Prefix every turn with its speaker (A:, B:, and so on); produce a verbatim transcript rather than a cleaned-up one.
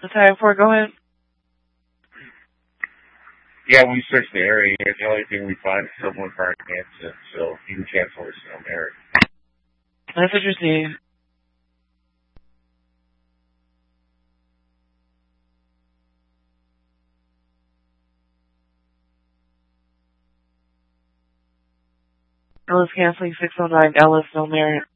A: Time for go ahead.
B: Yeah, we searched the area. The only thing we find is someone trying to cancel it, so you can cancel it on Eric.
A: That's interesting. Ellis canceling six oh nine Ellis, no merit.